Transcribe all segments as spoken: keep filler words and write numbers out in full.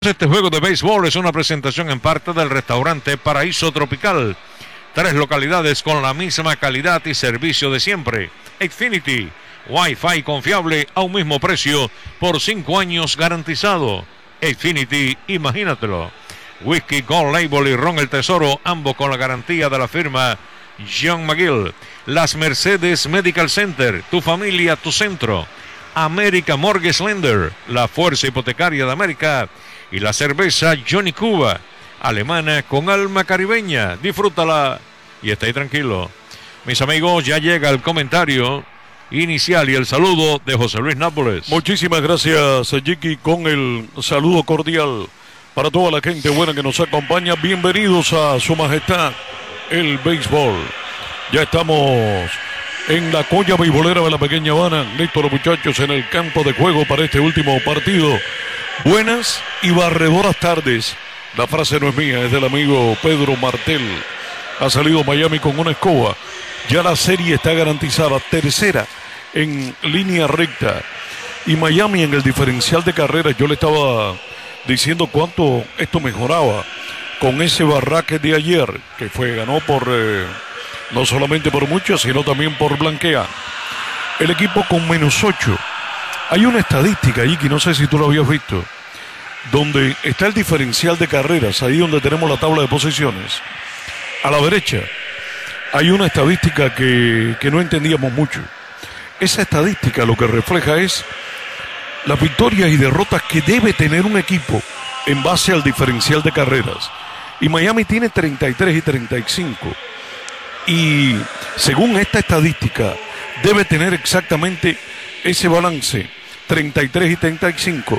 Este juego de béisbol es una presentación en parte del restaurante Paraíso Tropical. Tres localidades con la misma calidad y servicio de siempre. Xfinity, Wi-Fi confiable a un mismo precio por cinco años garantizado. Xfinity, imagínatelo. Whisky Gold Label y Ron el Tesoro, ambos con la garantía de la firma John McGill. Las Mercedes Medical Center, tu familia, tu centro. América Mortgage Lender, la fuerza hipotecaria de América. Y la cerveza Johnny Cuba, alemana con alma caribeña. Disfrútala y está ahí tranquilo. Mis amigos, ya llega el comentario inicial y el saludo de José Luis Nápoles. Muchísimas gracias, Jiki, con el saludo cordial para toda la gente buena que nos acompaña. Bienvenidos a Su Majestad el Béisbol. Ya estamos en la colla beisbolera de la pequeña Habana. Listos los muchachos en el campo de juego para este último partido. Buenas y barredoras tardes. La frase no es mía, es del amigo Pedro Martel. Ha salido Miami con una escoba. Ya la serie está garantizada. Tercera en línea recta. Y Miami en el diferencial de carreras. Yo le estaba diciendo cuánto esto mejoraba con ese barraque de ayer, que fue, ganó por eh, no solamente por mucho, sino también por blanquea. El equipo con menos ocho. Hay una estadística ahí que no sé si tú lo habías visto, donde está el diferencial de carreras, ahí donde tenemos la tabla de posiciones. A la derecha hay una estadística que, que no entendíamos mucho. Esa estadística lo que refleja es las victorias y derrotas que debe tener un equipo en base al diferencial de carreras. Y Miami tiene treinta y tres y treinta y cinco. Y según esta estadística, debe tener exactamente ese balance, treinta y tres y treinta y cinco,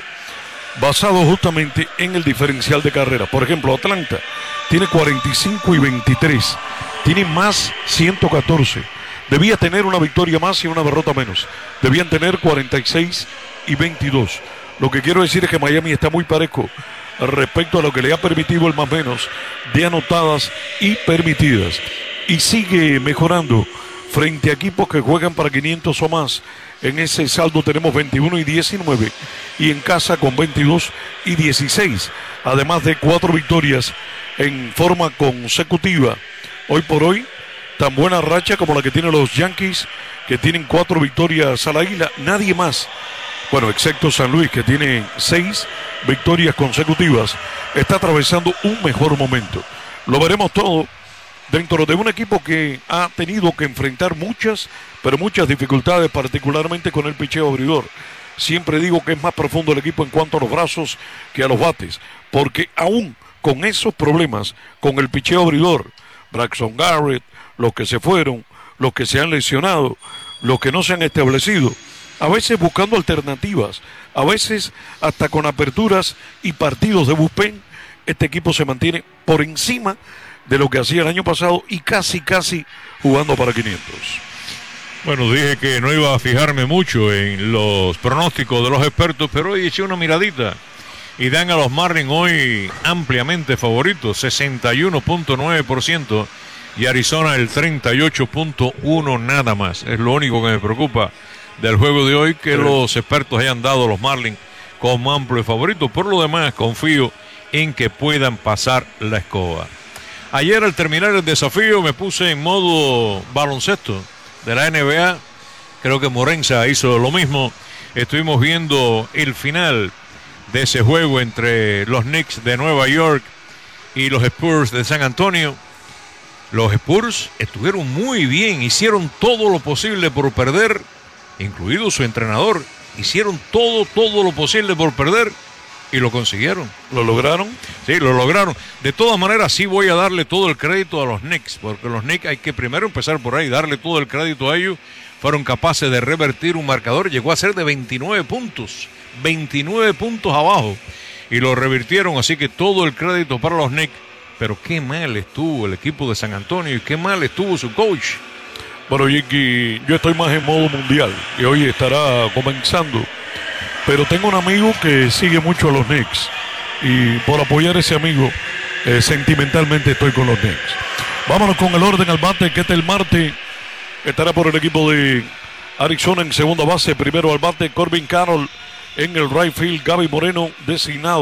basado justamente en el diferencial de carrera. Por ejemplo, Atlanta tiene cuarenta y cinco y veintitrés, tiene más ciento catorce. Debía tener una victoria más y una derrota menos. Debían tener cuarenta y seis y veintidós. Lo que quiero decir es que Miami está muy parejo respecto a lo que le ha permitido el más menos de anotadas y permitidas. Y sigue mejorando frente a equipos que juegan para quinientos o más. En ese saldo tenemos veintiuno y diecinueve, y en casa con veintidós y dieciséis, además de cuatro victorias en forma consecutiva. Hoy por hoy, tan buena racha como la que tienen los Yankees, que tienen cuatro victorias a la isla. Nadie más, bueno, excepto San Luis, que tiene seis victorias consecutivas, está atravesando un mejor momento. Lo veremos todo dentro de un equipo que ha tenido que enfrentar muchas, pero muchas dificultades, particularmente con el picheo abridor. Siempre digo que es más profundo el equipo en cuanto a los brazos que a los bates, porque aún con esos problemas, con el picheo abridor, Braxton Garrett, los que se fueron, los que se han lesionado, los que no se han establecido, a veces buscando alternativas, a veces hasta con aperturas y partidos de bullpen, este equipo se mantiene por encima de lo que hacía el año pasado y casi, casi jugando para quinientos. Bueno, dije que no iba a fijarme mucho en los pronósticos de los expertos, pero hoy eché una miradita y dan a los Marlins hoy ampliamente favoritos, sesenta y uno punto nueve por ciento, y Arizona el treinta y ocho punto uno por ciento nada más. Es lo único que me preocupa del juego de hoy, que sí, los expertos hayan dado a los Marlins como amplio favorito. Por lo demás, confío en que puedan pasar la escoba. Ayer, al terminar el desafío, me puse en modo baloncesto de la N B A. Creo que Morenza hizo lo mismo. Estuvimos viendo el final de ese juego entre los Knicks de Nueva York y los Spurs de San Antonio. Los Spurs estuvieron muy bien, hicieron todo lo posible por perder, incluido su entrenador. Hicieron todo, todo lo posible por perder. Y lo consiguieron. ¿Lo lograron? Sí, lo lograron. De todas maneras, sí voy a darle todo el crédito a los Knicks, porque los Knicks hay que primero empezar por ahí, darle todo el crédito a ellos. Fueron capaces de revertir un marcador, llegó a ser de veintinueve puntos, veintinueve puntos abajo, y lo revirtieron, así que todo el crédito para los Knicks. Pero qué mal estuvo el equipo de San Antonio y qué mal estuvo su coach. Bueno, Jiki, yo estoy más en modo mundial, que hoy estará comenzando. Pero tengo un amigo que sigue mucho a los Knicks, y por apoyar a ese amigo, eh, sentimentalmente estoy con los Knicks. Vámonos con el orden al bate. Ketel Marte estará por el equipo de Arizona en segunda base. Primero al bate Corbin Carroll en el right field. Gaby Moreno designado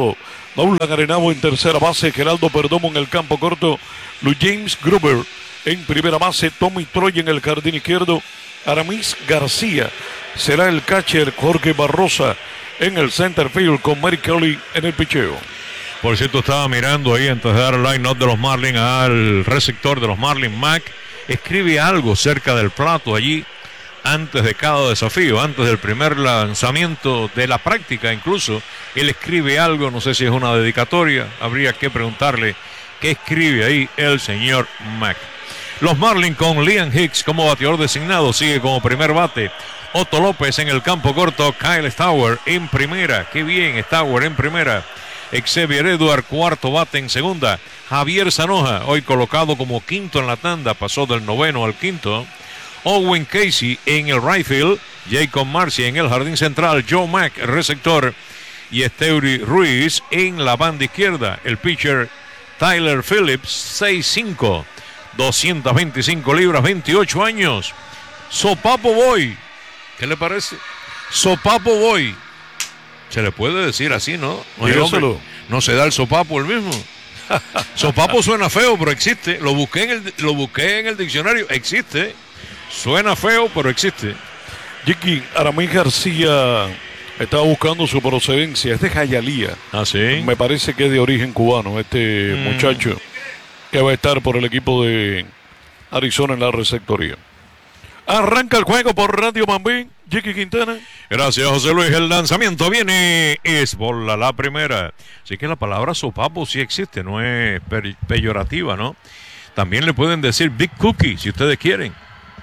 Nolan Arenado en tercera base, Geraldo Perdomo en el campo corto, Lou James Gruber en primera base, Tommy Troy en el jardín izquierdo, Aramis García será el catcher, Jorge Barrosa en el center field con Mary Kelly en el picheo. Por cierto, estaba mirando ahí antes de dar el line-up de los Marlins al receptor de los Marlins, Mac. Escribe algo cerca del plato allí antes de cada desafío, antes del primer lanzamiento de la práctica incluso. Él escribe algo, no sé si es una dedicatoria, habría que preguntarle qué escribe ahí el señor Mac. Los Marlins con Liam Hicks como bateador designado, sigue como primer bate. Otto López en el campo corto, Kyle Stauer en primera, qué bien Stauer en primera. Xavier Edward, cuarto bate en segunda. Javier Zanoja, hoy colocado como quinto en la tanda, pasó del noveno al quinto. Owen Casey en el right field. Jacob Marcy en el jardín central. Joe Mack, receptor. Y Esteury Ruiz en la banda izquierda. El pitcher Tyler Phillips, seis cinco, doscientas veinticinco libras, veintiocho años. Sopapo Boy. ¿Qué le parece? Sopapo Boy. Se le puede decir así, ¿no? No, el hombre, no se da el sopapo el mismo. Sopapo suena feo, pero existe. Lo busqué en el, lo busqué en el diccionario. Existe. Suena feo, pero existe. Jiki, Aramis García estaba buscando su procedencia. Es de Jayalía. ¿Ah, sí? Me parece que es de origen cubano este mm. muchacho que va a estar por el equipo de Arizona en la receptoría. Arranca el juego por Radio Mambí. Jiki Quintana. Gracias, José Luis. El lanzamiento viene. Es bola la primera. Así que la palabra sopapo sí existe. No es pe- peyorativa, ¿no? También le pueden decir Big Cookie si ustedes quieren.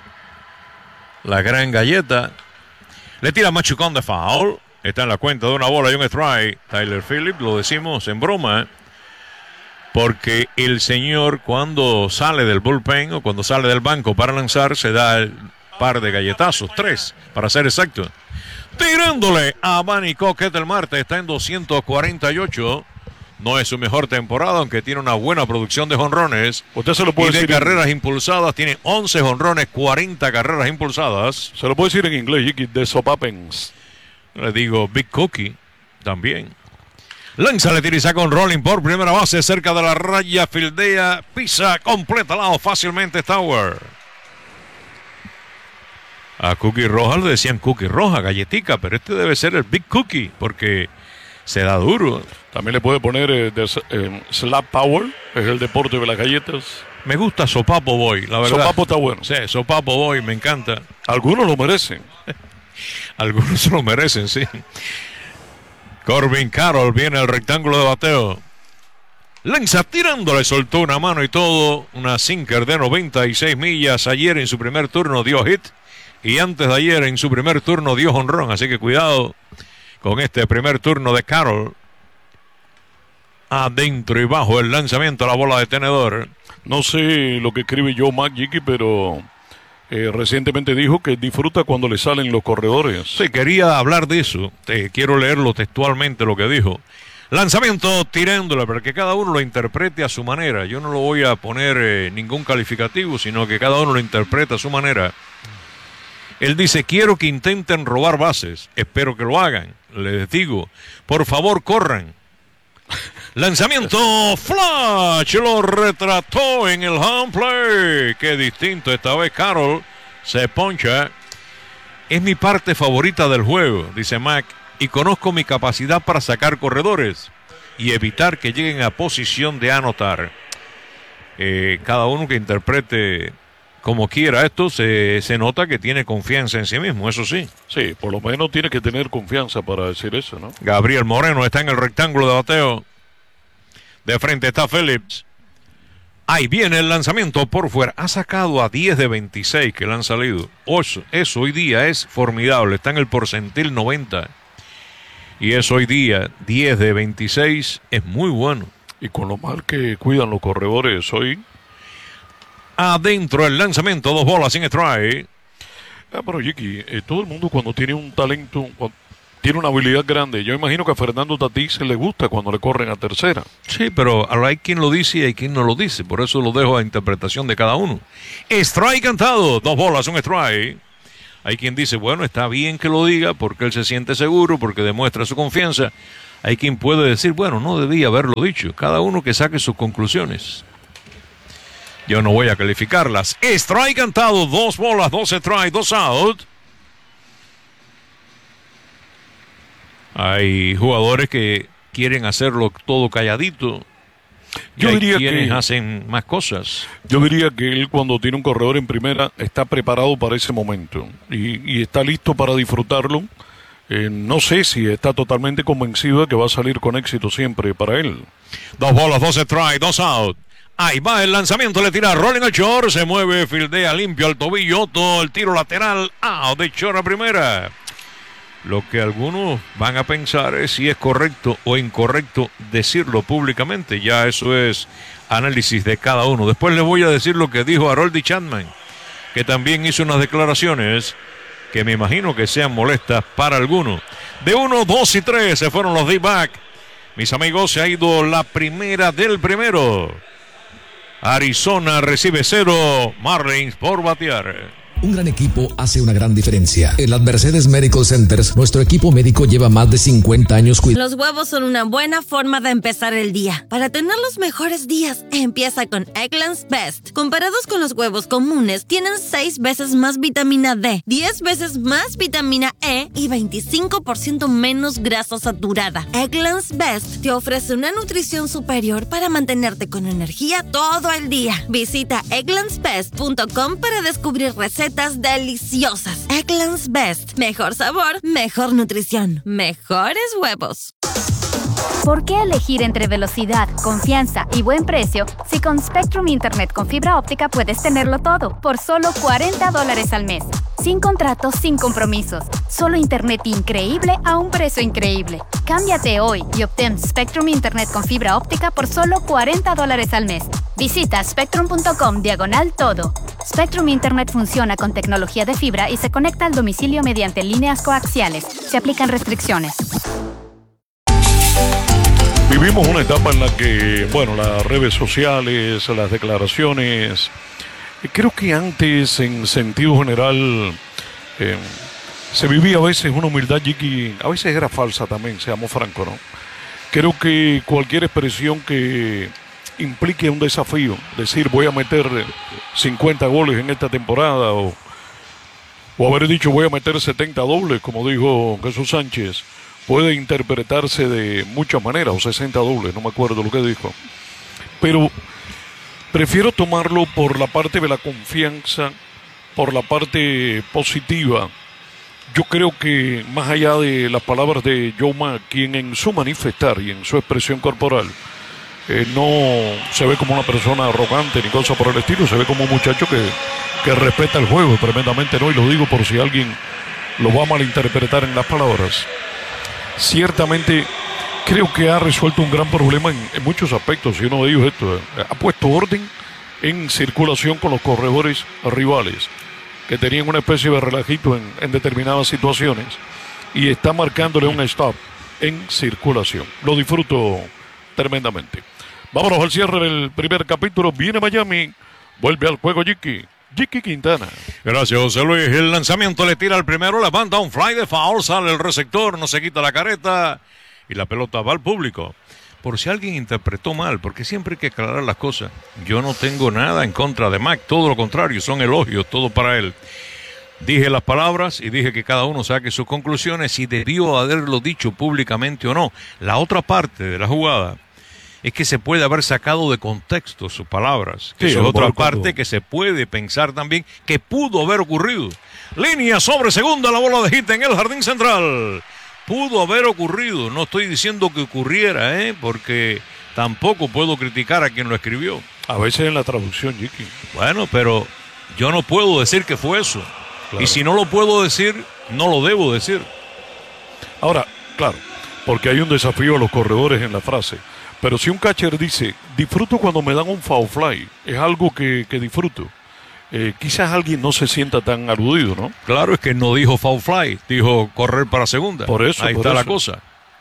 La gran galleta. Le tira machucón de foul. Está en la cuenta de una bola y un strike. Tyler Phillips, lo decimos en broma. Porque el señor cuando sale del bullpen o cuando sale del banco para lanzar se da el par de galletazos, tres para ser exacto. Tirándole a Manny Coquet el martes, está en doscientos cuarenta y ocho. No es su mejor temporada, aunque tiene una buena producción de jonrones. Usted se lo puede y de decir carreras en... impulsadas, tiene once jonrones, cuarenta carreras impulsadas. Se lo puede decir en inglés, Jiki, de sopapens. Le digo Big Cookie también. Lanza, le tira y saca un rolling por primera base cerca de la raya, fildea, pisa, completa al lado fácilmente Stauer. A Cookie Roja le decían Cookie Roja, galletica, pero este debe ser el Big Cookie porque se da duro. También le puede poner eh, de, eh, Slap Power, es el deporte de las galletas. Me gusta Sopapo Boy, la verdad. Sopapo está bueno. Sí, Sopapo Boy, me encanta. Algunos lo merecen. Algunos lo merecen, sí. Corbin Carroll viene al rectángulo de bateo. Lanza tirándole, soltó una mano y todo. Una sinker de noventa y seis millas. Ayer en su primer turno dio hit. Y antes de ayer en su primer turno dio jonrón. Así que cuidado con este primer turno de Carroll. Adentro y bajo el lanzamiento a la bola de tenedor. No sé lo que escribe Joe Mack, Jiki, pero eh, recientemente dijo que disfruta cuando le salen los corredores. Sí, quería hablar de eso. Te quiero leerlo textualmente lo que dijo. Lanzamiento tirándole para que cada uno lo interprete a su manera. Yo no lo voy a poner eh, ningún calificativo, sino que cada uno lo interprete a su manera. Él dice, quiero que intenten robar bases. Espero que lo hagan. Les digo, por favor corran. Lanzamiento, flash, lo retrató en el home play. Qué distinto, esta vez Carroll se poncha. Es mi parte favorita del juego, dice Mac, y conozco mi capacidad para sacar corredores y evitar que lleguen a posición de anotar. Eh, cada uno que interprete como quiera esto, se, se nota que tiene confianza en sí mismo, eso sí. Sí, por lo menos tiene que tener confianza para decir eso, ¿no? Gabriel Moreno está en el rectángulo de bateo. De frente está Phillips. Ahí viene el lanzamiento por fuera. Ha sacado a diez de veintiséis que le han salido. Eso, eso hoy día es formidable. Está en el porcentil noventa. Y eso hoy día, diez de veintiséis, es muy bueno. Y con lo mal que cuidan los corredores hoy. Adentro el lanzamiento, dos bolas sin strike. Ah, pero Jiki, eh, todo el mundo cuando tiene un talento, tiene una habilidad grande. Yo imagino que a Fernando Tatís le gusta cuando le corren a tercera. Sí, pero hay quien lo dice y hay quien no lo dice. Por eso lo dejo a interpretación de cada uno. Strike cantado, dos bolas, un strike. Hay quien dice, bueno, está bien que lo diga porque él se siente seguro, porque demuestra su confianza. Hay quien puede decir, bueno, no debía haberlo dicho. Cada uno que saque sus conclusiones. Yo no voy a calificarlas. Strike cantado, dos bolas, dos strike, dos out. Hay jugadores que quieren hacerlo todo calladito. Yo hay diría quienes que hacen más cosas. Yo diría que él, cuando tiene un corredor en primera, está preparado para ese momento y, y está listo para disfrutarlo. Eh, no sé si está totalmente convencido de que va a salir con éxito siempre para él. Dos bolas, dos strike, dos out. Ahí va el lanzamiento, le tira rolling al short, se mueve, fildea limpio al tobillo, todo el tiro lateral, out de short a primera. Lo que algunos van a pensar es si es correcto o incorrecto decirlo públicamente. Ya eso es análisis de cada uno. Después les voy a decir lo que dijo Harold Chapman, que también hizo unas declaraciones que me imagino que sean molestas para algunos. De uno, dos y tres se fueron los D-back. Mis amigos, se ha ido la primera del primero. Arizona recibe cero, Marlins por batear. Un gran equipo hace una gran diferencia. En las Mercedes Medical Centers, nuestro equipo médico lleva más de cincuenta años cuidando. Los huevos son una buena forma de empezar el día. Para tener los mejores días, empieza con Eggland's Best. Comparados con los huevos comunes, tienen seis veces más vitamina D, diez veces más vitamina E y veinticinco por ciento menos grasa saturada. Eggland's Best te ofrece una nutrición superior para mantenerte con energía todo el día. Visita egglands best punto com para descubrir recetas deliciosas. Eggland's Best. Mejor sabor, mejor nutrición, mejores huevos. ¿Por qué elegir entre velocidad, confianza y buen precio si con Spectrum Internet con fibra óptica puedes tenerlo todo por solo cuarenta dólares al mes? Sin contratos, sin compromisos. Solo internet increíble a un precio increíble. Cámbiate hoy y obtén Spectrum Internet con fibra óptica por solo cuarenta dólares al mes. Visita spectrum punto com diagonal todo. Spectrum Internet funciona con tecnología de fibra y se conecta al domicilio mediante líneas coaxiales. Se aplican restricciones. Vivimos una etapa en la que, bueno, las redes sociales, las declaraciones, creo que antes, en sentido general, eh, se vivía a veces una humildad, Jiki, a veces era falsa también, seamos francos, ¿no? Creo que cualquier expresión que implique un desafío, decir voy a meter cincuenta goles en esta temporada, o, o haber dicho voy a meter setenta dobles, como dijo Jesús Sánchez, puede interpretarse de muchas maneras, o sesenta dobles, no me acuerdo lo que dijo. Pero prefiero tomarlo por la parte de la confianza, por la parte positiva. Yo creo que más allá de las palabras de Joe Mack, quien en su manifestar y en su expresión corporal eh, no se ve como una persona arrogante ni cosa por el estilo, se ve como un muchacho que, que respeta el juego tremendamente, ¿no? Y lo digo por si alguien lo va a malinterpretar en las palabras. Ciertamente creo que ha resuelto un gran problema en, en muchos aspectos, y uno de ellos esto, eh, ha puesto orden en circulación con los corredores rivales, que tenían una especie de relajito en, en determinadas situaciones, y está marcándole un stop en circulación. Lo disfruto tremendamente. Vámonos al cierre del primer capítulo. Viene Miami, vuelve al juego Jiki. Jiki Quintana. Gracias, José Luis. El lanzamiento le tira al primero, levanta un fly de foul, sale el receptor, no se quita la careta y la pelota va al público. Por si alguien interpretó mal, porque siempre hay que aclarar las cosas. Yo no tengo nada en contra de Mac, todo lo contrario, son elogios, todo para él. Dije las palabras y dije que cada uno saque sus conclusiones, si debió haberlo dicho públicamente o no. La otra parte de la jugada es que se puede haber sacado de contexto sus palabras. Sí, es otra parte que se puede pensar también que pudo haber ocurrido. Línea sobre segunda, la bola de hit en el jardín central. Pudo haber ocurrido, no estoy diciendo que ocurriera, ¿eh? Porque tampoco puedo criticar a quien lo escribió. A veces en la traducción, Jiki. Bueno, pero yo no puedo decir que fue eso. Claro. Y si no lo puedo decir, no lo debo decir. Ahora, claro, porque hay un desafío a los corredores en la frase. Pero si un catcher dice, disfruto cuando me dan un foul fly, es algo que, que disfruto. Eh, quizás alguien no se sienta tan aludido, ¿no? Claro, es que no dijo foul fly, dijo correr para segunda. Por eso, Ahí por está eso. la cosa.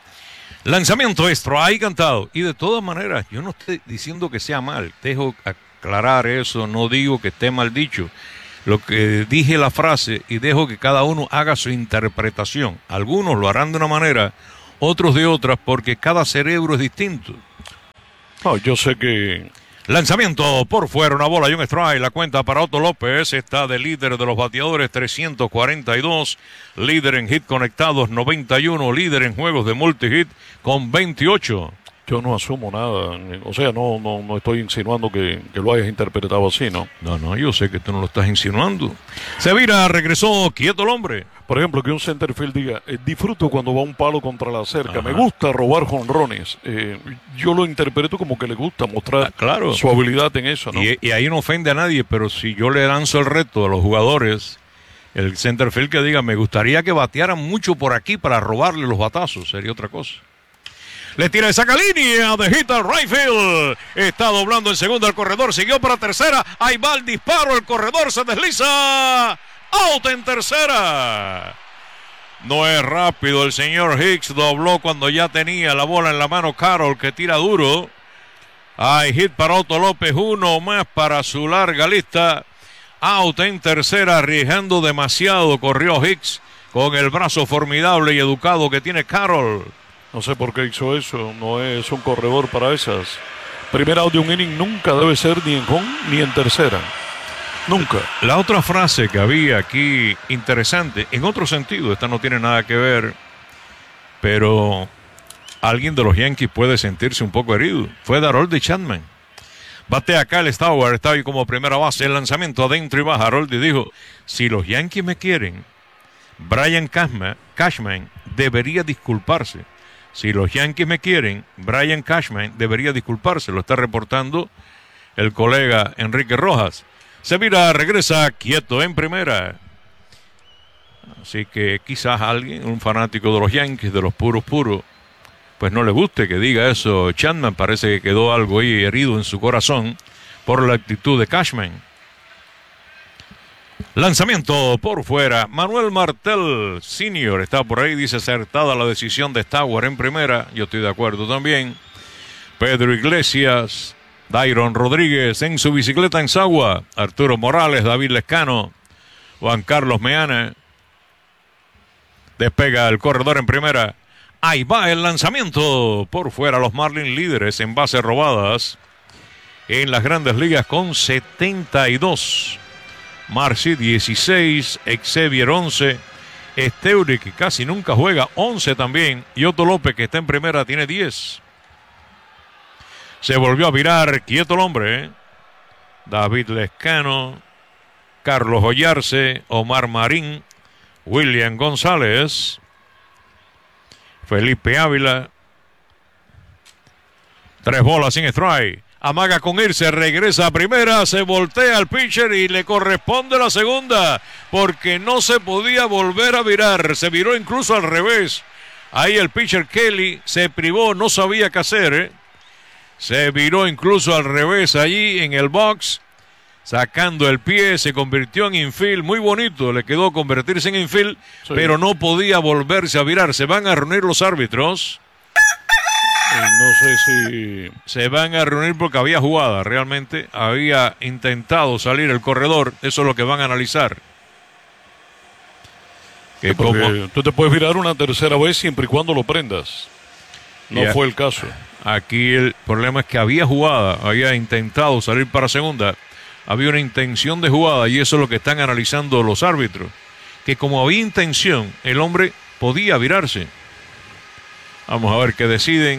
Lanzamiento extra, ahí cantado. Y de todas maneras, yo no estoy diciendo que sea mal, dejo aclarar eso, no digo que esté mal dicho. Lo que dije la frase y dejo que cada uno haga su interpretación. Algunos lo harán de una manera, otros de otras, porque cada cerebro es distinto. No, yo sé que... Lanzamiento por fuera, una bola y un strike. La cuenta para Otto López. Está de líder de los bateadores, trescientos cuarenta y dos. Líder en hit conectados, noventa y uno. Líder en juegos de multi-hit con veintiocho. Yo no asumo nada. O sea, no, no, no estoy insinuando que, que lo hayas interpretado así, ¿no? No, no, yo sé que tú no lo estás insinuando. Se vira, regresó quieto el hombre. Por ejemplo, que un centerfield diga, eh, disfruto cuando va un palo contra la cerca, Ajá. me gusta robar jonrones. Eh, yo lo interpreto como que le gusta mostrar Ah, claro. su habilidad en eso, ¿no? Y, y ahí no ofende a nadie, pero si yo le lanzo el reto a los jugadores, el centerfield que diga, me gustaría que batearan mucho por aquí para robarle los batazos, sería otra cosa. Le tira de saca línea de hit al right field. Está doblando en segunda el corredor. Siguió para tercera. Ahí va el disparo. El corredor se desliza. Out en tercera. No es rápido el señor Hicks. Dobló cuando ya tenía la bola en la mano Carroll, que tira duro. Hay hit para Otto López. Uno más para su larga lista. Out en tercera. Arriesgando demasiado. Corrió Hicks con el brazo formidable y educado que tiene Carroll. No sé por qué hizo eso, no es un corredor para esas. Primer out de un inning nunca debe ser ni en home ni en tercera. Nunca. La otra frase que había aquí, interesante, en otro sentido, esta no tiene nada que ver, pero alguien de los Yankees puede sentirse un poco herido. Fue Harold Chapman. Batea Kyle Stowers, está ahí como primera base, el lanzamiento adentro y baja. Harold dijo, si los Yankees me quieren, Brian Cashman, Cashman debería disculparse. Si los Yankees me quieren, Brian Cashman debería disculparse. Lo está reportando el colega Enrique Rojas. Se mira, regresa quieto en primera. Así que quizás alguien, un fanático de los Yankees, de los puros puros, pues no le guste que diga eso. Chapman parece que quedó algo ahí herido en su corazón por la actitud de Cashman. Lanzamiento por fuera. Manuel Martel senior está por ahí. Dice acertada la decisión de Stowers en primera. Yo estoy de acuerdo también. Pedro Iglesias, Dairon Rodríguez en su bicicleta en Sagua. Arturo Morales, David Lescano, Juan Carlos Meana. Despega el corredor en primera. Ahí va el lanzamiento por fuera. Los Marlins líderes en bases robadas en las grandes ligas con setenta y dos. Marcy dieciséis, Xavier once, Steurick que casi nunca juega once también, y Otto López que está en primera tiene diez. Se volvió a virar quieto el hombre, ¿eh? David Lescano, Carlos Ollarse, Omar Marín, William González, Felipe Ávila. Tres bolas sin strike. Amaga con irse, regresa a primera, se voltea al pitcher y le corresponde la segunda, porque no se podía volver a virar, se viró incluso al revés. Ahí el pitcher Kelly se privó, no sabía qué hacer, ¿eh? Se viró incluso al revés allí en el box, sacando el pie, se convirtió en infield, muy bonito, le quedó convertirse en infield, sí. Pero no podía volverse a virar. Se van a reunir los árbitros. No sé si... Se van a reunir porque había jugada, realmente había intentado salir el corredor, eso es lo que van a analizar. Que como... Tú te puedes virar una tercera vez siempre y cuando lo prendas. No yeah. fue el caso. Aquí el problema es que había jugada, había intentado salir para segunda, había una intención de jugada y eso es lo que están analizando los árbitros. Que como había intención, el hombre podía virarse. Vamos a ver qué deciden.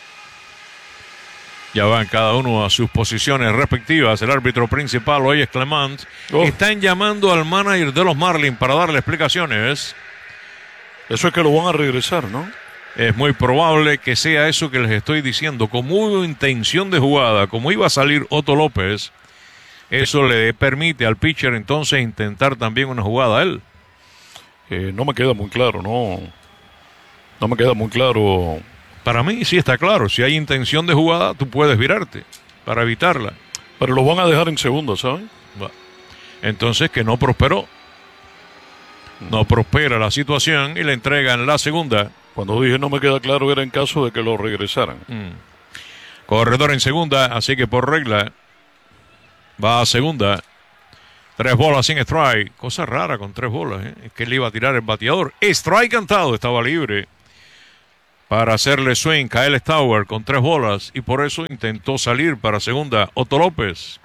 Ya van cada uno a sus posiciones respectivas. El árbitro principal hoy es Clement. Oh. Están llamando al manager de los Marlins para darle explicaciones. Eso es que lo van a regresar, ¿no? Es muy probable que sea eso que les estoy diciendo. Como hubo intención de jugada, como iba a salir Otto López, eso le permite al pitcher entonces intentar también una jugada a él. Eh, no me queda muy claro, ¿no? No me queda muy claro. Para mí sí está claro. Si hay intención de jugada, tú puedes virarte para evitarla. Pero lo van a dejar en segunda, ¿saben? Entonces que no prosperó. No prospera la situación y le entregan la segunda. Cuando dije no me queda claro era en caso de que lo regresaran. Mm. Corredor en segunda, así que por regla va a segunda. Tres bolas sin strike. Cosa rara con tres bolas, ¿eh? Es que le iba a tirar el bateador. Strike cantado, estaba libre. para hacerle swing Kyle Stauer con tres bolas y por eso intentó salir para segunda Otto López.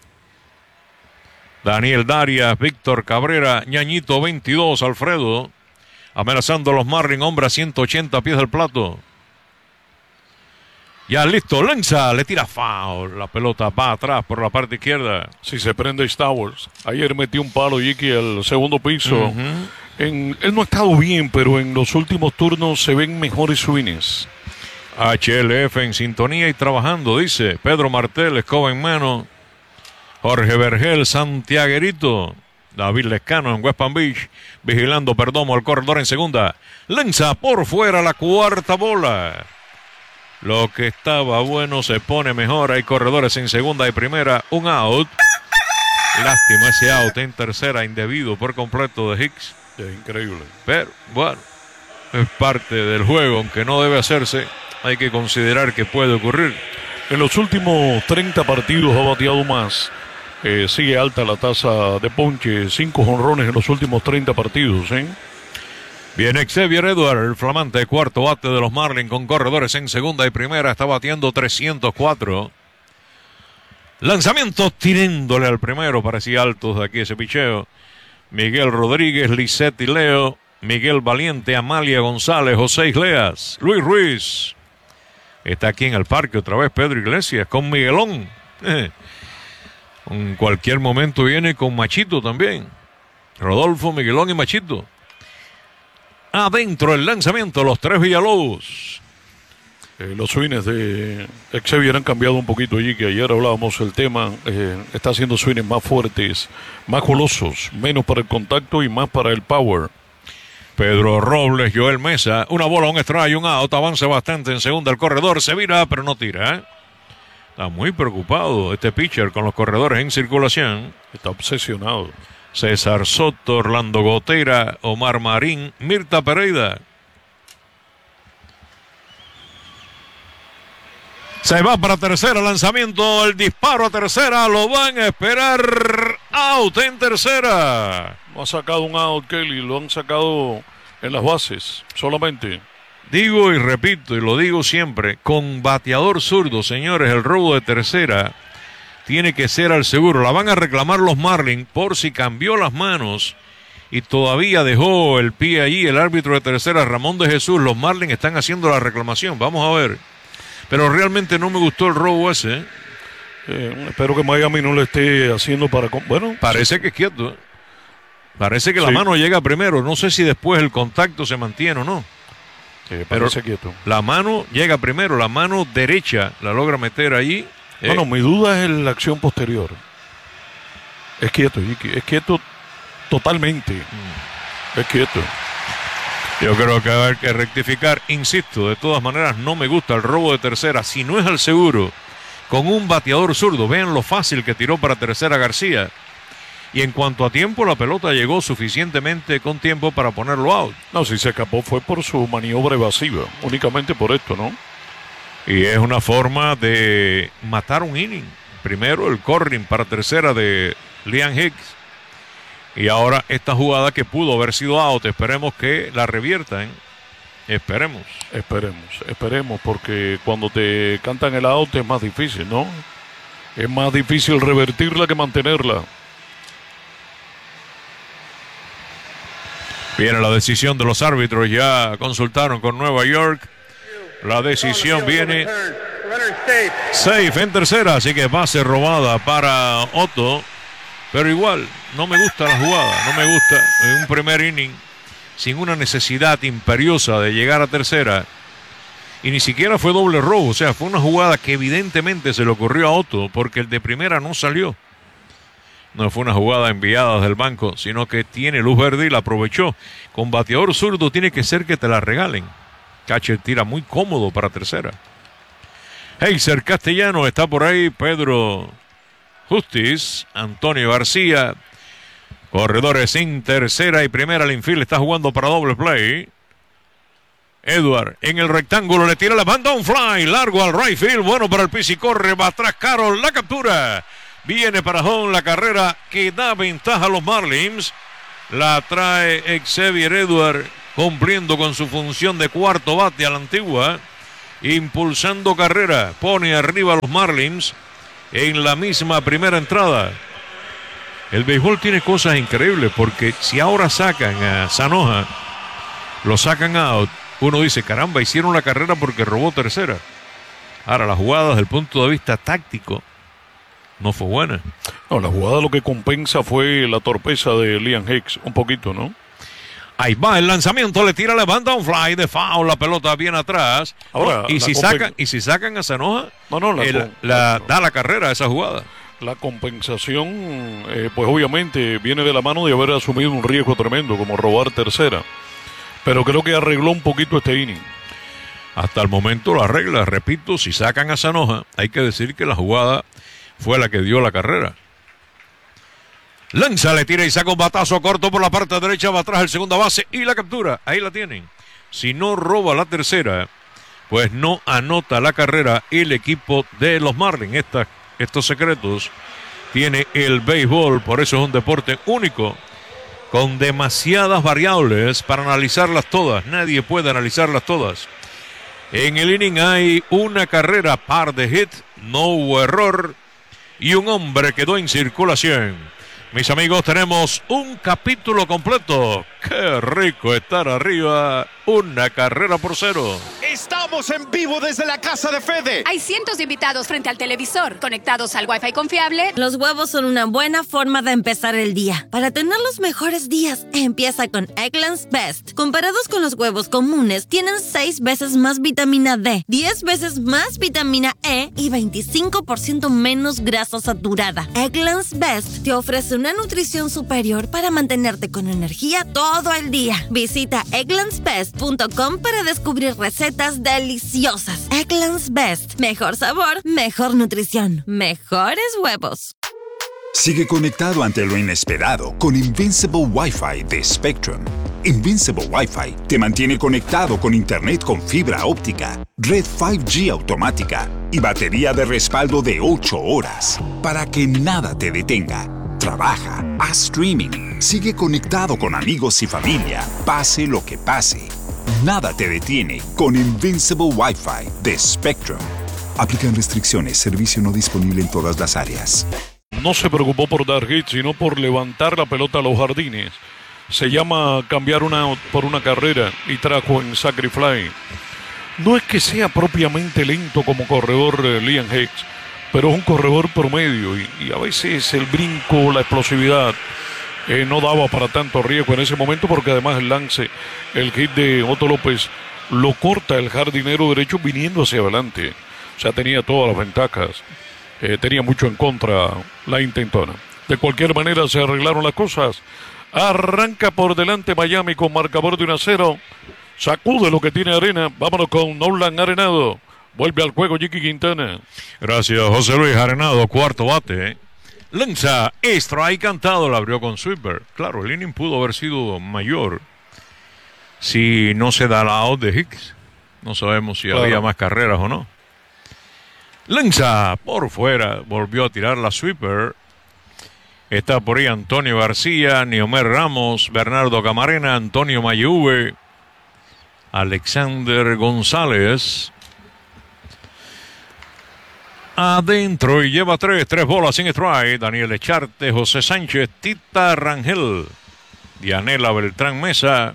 Daniel Darias, Víctor Cabrera, Ñañito veintidós, Alfredo, amenazando a los Marlins, hombre a ciento ochenta pies del plato. Ya listo, lanza, le tira foul, la pelota va atrás por la parte izquierda. Si se prende Stowers, ayer metió un palo Jicky al segundo piso. Uh-huh. En, él no ha estado bien, pero en los últimos turnos se ven mejores swings. H L F en sintonía y trabajando, dice Pedro Martel, escoba en mano. Jorge Vergel, Santiaguerito. David Lescano en West Palm Beach, vigilando Perdomo, el corredor en segunda. Lanza por fuera la cuarta bola. Lo que estaba bueno se pone mejor. Hay corredores en segunda y primera. Un out. Lástima ese out en tercera, indebido por completo de Hicks. Es increíble. Pero bueno, es parte del juego, aunque no debe hacerse. Hay que considerar que puede ocurrir. En los últimos treinta partidos ha bateado más. Eh, sigue alta la tasa de ponche. Cinco jonrones en los últimos treinta partidos, ¿eh? Viene Xavier Edward, el flamante cuarto bate de los Marlins con corredores en segunda y primera. Está bateando trescientos cuatro. Lanzamientos tirándole al primero. Parecía altos de aquí ese picheo. Miguel Rodríguez, Lisette y Leo. Miguel Valiente, Amalia González, José Isleas, Luis Ruiz. Está aquí en el parque otra vez Pedro Iglesias con Miguelón. En cualquier momento viene con Machito también. Rodolfo, Miguelón y Machito. Adentro el lanzamiento, los tres Villalobos. Eh, los swings de Xavier han cambiado un poquito allí, que ayer hablábamos el tema. Eh, está haciendo swings más fuertes, más golosos, menos para el contacto y más para el power. Pedro Robles, Joel Mesa, una bola, un strike, un out, avanza bastante en segunda el corredor, se vira pero no tira, ¿eh? Está muy preocupado este pitcher con los corredores en circulación. Está obsesionado. César Soto, Orlando Gotera, Omar Marín, Mirta Pereira. Se va para tercera, lanzamiento, el disparo a tercera, lo van a esperar, out en tercera. No ha sacado un out, Kelly, lo han sacado en las bases, solamente. Digo y repito, y lo digo siempre, con bateador zurdo, señores, el robo de tercera tiene que ser al seguro. La van a reclamar los Marlins por si cambió las manos y todavía dejó el pie allí el árbitro de tercera, Ramón de Jesús. Los Marlins están haciendo la reclamación, vamos a ver. Pero realmente no me gustó el robo ese. ¿eh? Eh, espero que Miami no lo esté haciendo para... Bueno, parece sí. que es quieto. Parece que sí. la mano llega primero. No sé si después el contacto se mantiene o no. Eh, pero quieto. La mano llega primero. La mano derecha la logra meter allí. Bueno, eh. mi duda es la acción posterior. Es quieto, es quieto totalmente. Mm. Es quieto. Yo creo que va a haber que rectificar. Insisto, de todas maneras no me gusta el robo de tercera. Si no es al seguro, con un bateador zurdo, vean lo fácil que tiró para tercera García. Y en cuanto a tiempo, la pelota llegó suficientemente con tiempo para ponerlo out. No, si se escapó fue por su maniobra evasiva, únicamente por esto, ¿no? Y es una forma de matar un inning. Primero el corring para tercera de Liam Hicks. Y ahora esta jugada que pudo haber sido out, esperemos que la reviertan. Esperemos. Esperemos, esperemos, porque cuando te cantan el out es más difícil, ¿no? Es más difícil revertirla que mantenerla. Viene la decisión de los árbitros, ya consultaron con Nueva York. La decisión viene safe en tercera, así que base robada para Otto. Pero igual, no me gusta la jugada, no me gusta. En un primer inning, sin una necesidad imperiosa de llegar a tercera. Y ni siquiera fue doble robo, o sea, fue una jugada que evidentemente se le ocurrió a Otto, porque el de primera no salió. No fue una jugada enviada desde el banco, sino que tiene luz verde y la aprovechó. Con bateador zurdo tiene que ser que te la regalen. Catcher tira muy cómodo para tercera. Heiser Castellano está por ahí. Pedro Justiz, Antonio García. Corredores en tercera y primera. El infield está jugando para doble play. Edward en el rectángulo le tira la banda, un fly largo al right field. Bueno para el Pizzi, corre, va atrás Carroll, la captura. Viene para home la carrera que da ventaja a los Marlins. La trae Xavier Edward cumpliendo con su función de cuarto bate a la antigua, impulsando carrera, pone arriba a los Marlins en la misma primera entrada. El béisbol tiene cosas increíbles, porque si ahora sacan a Zanoja, lo sacan out, uno dice, caramba, hicieron la carrera porque robó tercera. Ahora, la jugada desde el punto de vista táctico no fue buena. No, la jugada lo que compensa fue la torpeza de Liam Hicks, un poquito, ¿no? Ahí va el lanzamiento, le tira, levanta un fly de foul, la pelota bien atrás. Ahora, y, si compen- sacan, y si sacan a Zanoja, no, no, la, el, con- la, la- da la carrera a esa jugada. La compensación, eh, pues obviamente viene de la mano de haber asumido un riesgo tremendo como robar tercera. Pero creo que arregló un poquito este inning. Hasta el momento la regla, repito, si sacan a Zanoja, hay que decir que la jugada fue la que dio la carrera. Lanza, le tira y saca un batazo corto por la parte derecha, va atrás el segunda base y la captura. Ahí la tienen. Si no roba la tercera, pues no anota la carrera el equipo de los Marlins. Esta, estos secretos tiene el béisbol, por eso es un deporte único, con demasiadas variables para analizarlas todas. Nadie puede analizarlas todas. En el inning hay una carrera, par de hits, no hubo error y un hombre quedó en circulación. Mis amigos, tenemos un capítulo completo. Qué rico estar arriba, una carrera por cero. Estamos en vivo desde la casa de Fede. Hay cientos de invitados frente al televisor, conectados al Wi-Fi confiable. Los huevos son una buena forma de empezar el día. Para tener los mejores días, empieza con Eggland's Best. Comparados con los huevos comunes, tienen seis veces más vitamina D, diez veces más vitamina E y veinticinco por ciento menos grasa saturada. Eggland's Best te ofrece una nutrición superior para mantenerte con energía todo el día. Visita egglands best punto com para descubrir recetas deliciosas. Eggland's Best. Mejor sabor, mejor nutrición, mejores huevos. Sigue conectado ante lo inesperado con Invincible Wi-Fi de Spectrum. Invincible Wi-Fi te mantiene conectado con internet con fibra óptica, red cinco G automática y batería de respaldo de ocho horas para que nada te detenga. Trabaja, haz streaming, sigue conectado con amigos y familia, pase lo que pase. Nada te detiene con Invincible Wi-Fi de Spectrum. Aplican restricciones, servicio no disponible en todas las áreas. No se preocupó por dar hits, sino por levantar la pelota a los jardines. Se llama cambiar una out por una carrera y trajo en sacrifly. No es que sea propiamente lento como corredor eh, Liam Hicks, pero es un corredor promedio y, y a veces el brinco, la explosividad eh, no daba para tanto riesgo en ese momento, porque además el lance, el hit de Otto López lo corta el jardinero derecho viniendo hacia adelante. O sea, tenía todas las ventajas, eh, tenía mucho en contra la intentona. De cualquier manera se arreglaron las cosas. Arranca por delante Miami con marcador de uno a cero. Sacude lo que tiene arena. Vámonos con Nolan Arenado. Vuelve al juego Jiki Quintana. Gracias, José Luis Arenado, cuarto bate. Lanza, strike cantado, la abrió con sweeper. Claro, el inning pudo haber sido mayor si no se da la out de Hicks. No sabemos si Claro. había más carreras o no. Lanza, por fuera, volvió a tirar la sweeper. Está por ahí Antonio García, Niomer Ramos, Bernardo Camarena, Antonio Mayuve, Alexander González. Adentro y lleva tres, tres bolas sin strike. Daniel Echarte, José Sánchez, Tita Rangel, Dianela Beltrán Mesa.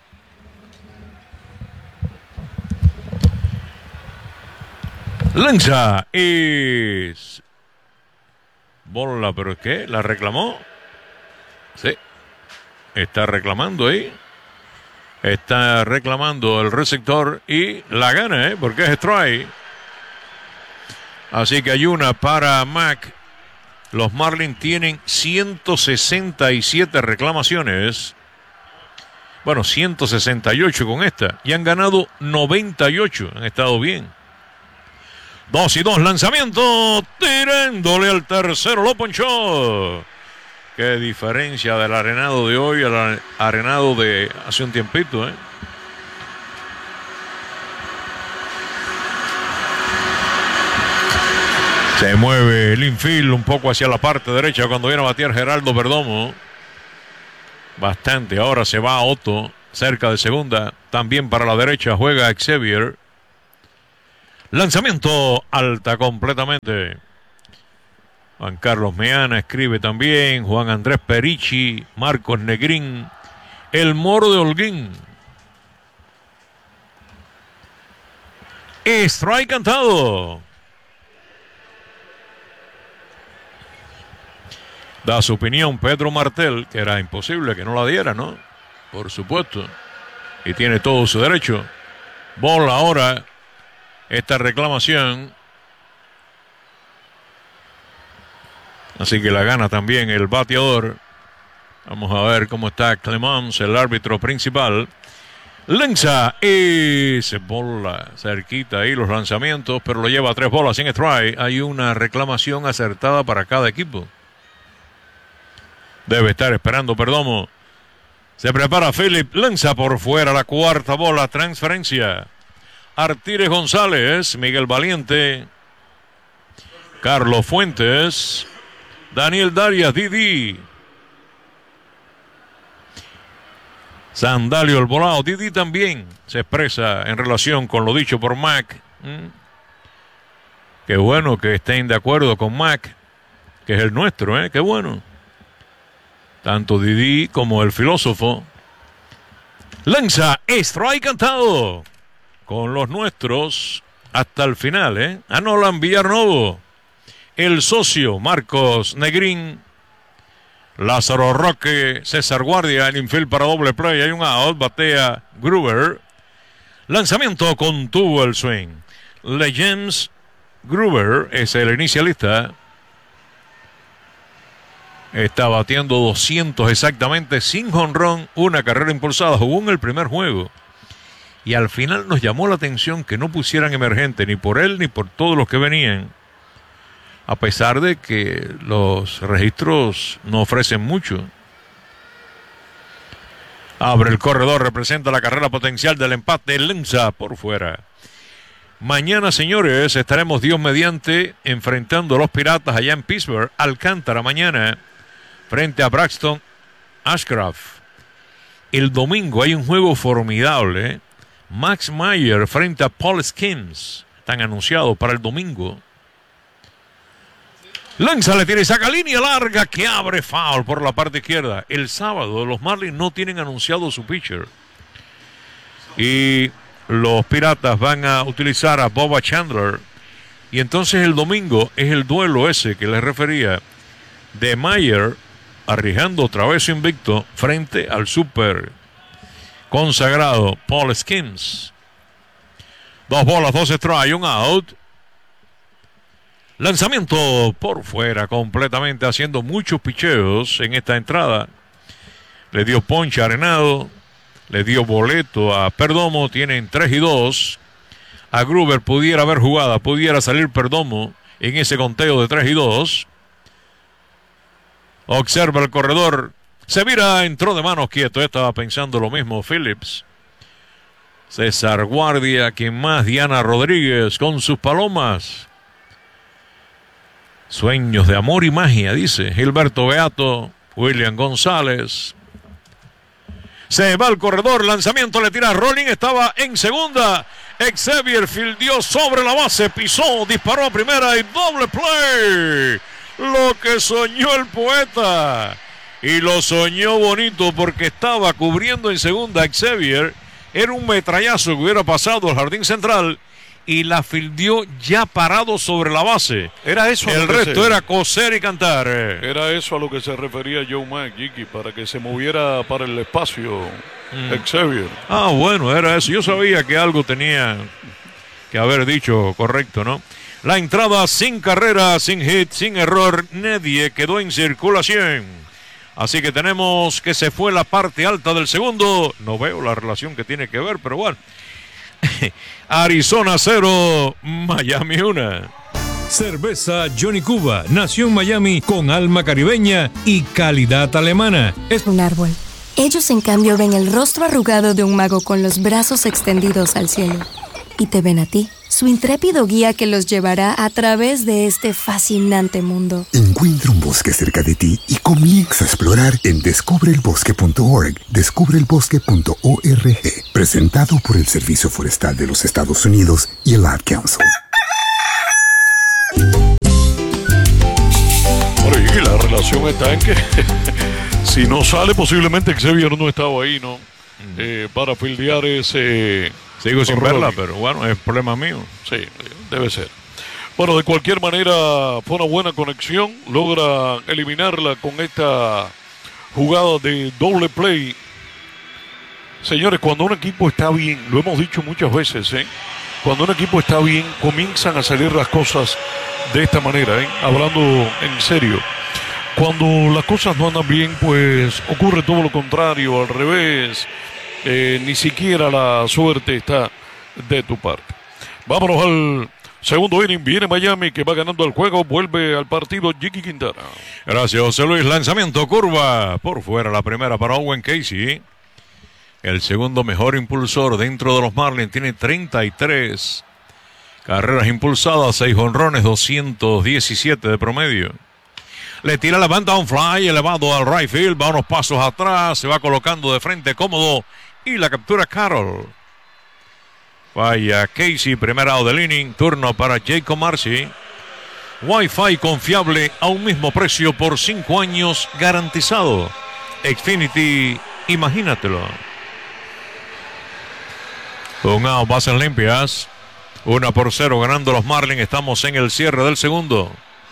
Lanza es bola, pero es que la reclamó. Sí, está reclamando ahí. Está reclamando el receptor y la gana, ¿eh? Porque es strike. Así que hay una para Mac. Los Marlins tienen ciento sesenta y siete reclamaciones. Bueno, ciento sesenta y ocho con esta. Y han ganado noventa y ocho. Han estado bien. Dos y dos, lanzamiento. Tirándole al tercero, lo ponchó. Qué diferencia del arenado de hoy al arenado de hace un tiempito, ¿eh? Se mueve el infield un poco hacia la parte derecha cuando viene a batear Geraldo Perdomo. Bastante. Ahora se va Otto cerca de segunda. También para la derecha juega Xavier. Lanzamiento alta completamente. Juan Carlos Meana escribe también. Juan Andrés Perichi, Marcos Negrín, el Moro de Holguín. Strike cantado. Da su opinión Pedro Martel, que era imposible que no la diera, ¿no? Por supuesto. Y tiene todo su derecho. Bola ahora. Esta reclamación. Así que la gana también el bateador. Vamos a ver cómo está Clemens, el árbitro principal. Lanza y se bola cerquita ahí los lanzamientos, pero lo lleva a tres bolas sin strike. Hay una reclamación acertada para cada equipo. Debe estar esperando Perdomo. Se prepara Philip, lanza por fuera la cuarta bola, transferencia. Artires González, Miguel Valiente, Carlos Fuentes, Daniel Darias, Didi, Sandalio el volado. Didi también se expresa en relación con lo dicho por Mac. ¿Mm? Qué bueno que estén de acuerdo con Mac, que es el nuestro, ¿eh? Qué bueno. Tanto Didi como el filósofo. Lanza, strike cantado. Con los nuestros hasta el final, ¿eh? A Nolan Villarnovo. El socio Marcos Negrín. Lázaro Roque, César Guardia, el infield para doble play, hay un out, batea Gruber. Lanzamiento contuvo el swing. Legends Gruber es el inicialista. Está batiendo doscientos exactamente, sin jonrón, una carrera impulsada. Jugó en el primer juego. Y al final nos llamó la atención que no pusieran emergente ni por él ni por todos los que venían. A pesar de que los registros no ofrecen mucho. Abre el corredor, representa la carrera potencial del empate. Lanza por fuera. Mañana, señores, estaremos Dios mediante enfrentando a los Piratas allá en Pittsburgh. Alcántara mañana frente a Braxton Ashcraft. El domingo hay un juego formidable. Max Meyer frente a Paul Skeens. Están anunciados para el domingo. Lanza, le tira y saca línea larga que abre foul por la parte izquierda. El sábado los Marlins no tienen anunciado su pitcher. Y los Piratas van a utilizar a Bubba Chandler. Y entonces el domingo es el duelo ese que les refería de Meyer arriesgando otra vez su invicto frente al super consagrado Paul Skeens. Dos bolas, dos strikes, un out. Lanzamiento por fuera completamente, haciendo muchos picheos en esta entrada. Le dio ponche a Arenado, le dio boleto a Perdomo, tienen tres y dos. A Gruber pudiera haber jugada, pudiera salir Perdomo en ese conteo de tres y dos. Observa el corredor, se mira, entró de manos quieto, estaba pensando lo mismo Phillips. César Guardia, quien más, Diana Rodríguez con sus palomas. Sueños de amor y magia, dice Gilberto Beato, William González. Se va al corredor, lanzamiento, le tira a Rolling, estaba en segunda. Xavier fildió sobre la base, pisó, disparó a primera y doble play. Lo que soñó el poeta. Y lo soñó bonito porque estaba cubriendo en segunda Xavier. Era un metrallazo que hubiera pasado al jardín central. Y la fildió ya parado sobre la base. Era eso. El resto se... era coser y cantar. Era eso a lo que se refería Joe Mack, Jiki, para que se moviera para el espacio mm. Xavier. Ah, bueno, era eso. Yo sabía que algo tenía que haber dicho correcto, ¿no? La entrada sin carrera, sin hit, sin error. Nadie quedó en circulación. Así que tenemos que se fue la parte alta del segundo. No veo la relación que tiene que ver, pero bueno. Arizona cero, Miami uno. Cerveza Johnny Cuba nació en Miami con alma caribeña y calidad alemana. Es un árbol. Ellos, en cambio, ven el rostro arrugado de un mago con los brazos extendidos al cielo. Y te ven a ti, su intrépido guía que los llevará a través de este fascinante mundo. Encuentra un bosque cerca de ti y comienza a explorar en descubre el bosque punto org, descubre el bosque punto org, presentado por el Servicio Forestal de los Estados Unidos y el Ad Council. Oye, la relación está en que si no sale, posiblemente Xavier no estaba ahí, ¿no? Mm. Eh, para fildear ese... Sigo sin verla, pero bueno, es problema mío. Sí, debe ser. Bueno, de cualquier manera, fue una buena conexión. Logra eliminarla con esta jugada de doble play. Señores, cuando un equipo está bien, lo hemos dicho muchas veces, ¿eh? Cuando un equipo está bien, comienzan a salir las cosas de esta manera, ¿eh? Hablando en serio. Cuando las cosas no andan bien, pues ocurre todo lo contrario, al revés. Eh, ni siquiera la suerte está de tu parte. Vámonos al segundo inning. Viene Miami, que va ganando el juego. Vuelve al partido Jiki Quintana. Gracias, José Luis. Lanzamiento, curva por fuera. La primera para Owen Casey. El segundo mejor impulsor dentro de los Marlins. Tiene treinta y tres carreras impulsadas, seis jonrones, doscientos diecisiete de promedio. Le tira la banda, un fly elevado al right field. Va unos pasos atrás. Se va colocando de frente cómodo. Y la captura Carroll. Vaya Casey, primer out del inning. Turno para Jacob Marcy. Wi-Fi confiable a un mismo precio por cinco años garantizado. Xfinity, imagínatelo. Un out, bases limpias. Una por cero ganando los Marlins. Estamos en el cierre del segundo.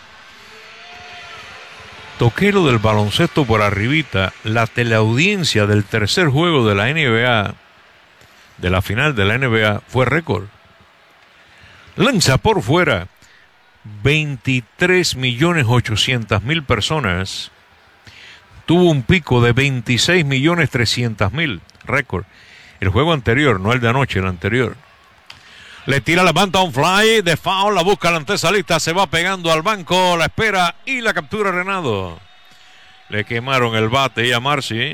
Toqué lo del baloncesto por arribita. La teleaudiencia del tercer juego de la N B A, de la final de la N B A, fue récord. Lanza por fuera. veintitrés millones ochocientas mil personas. Tuvo un pico de veintiséis millones trescientos mil. Récord. El juego anterior, no el de anoche, el anterior. Le tira la banda, un fly de foul, la busca la antesalista, se va pegando al banco, la espera y la captura Renado. Le quemaron el bate y a Marcy.